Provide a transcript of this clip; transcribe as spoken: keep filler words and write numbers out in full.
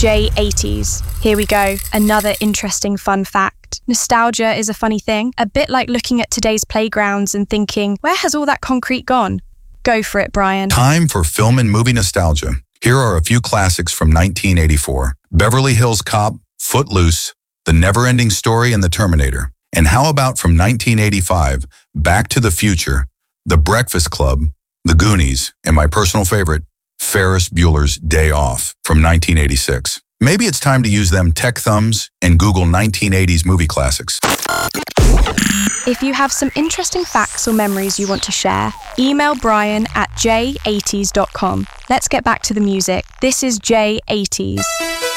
J eighties. Here we go, another interesting fun fact. Nostalgia is a funny thing, a bit like looking at today's playgrounds and thinking, where has all that concrete gone? Go for it, Brian. Time for film and movie nostalgia. Here are a few classics from nineteen eighty-four. Beverly Hills Cop, Footloose, The Never-Ending Story, and The Terminator. And how about from nineteen eighty-five, Back to the Future, The Breakfast Club, The Goonies, and my personal favorite, Ferris Bueller's Day Off from nineteen eighty-six. Maybe it's time to use them tech thumbs and Google nineteen eighties movie classics. If you have some interesting facts or memories you want to share, email Brian at j eighties dot com. Let's get back to the music. This is J eighties.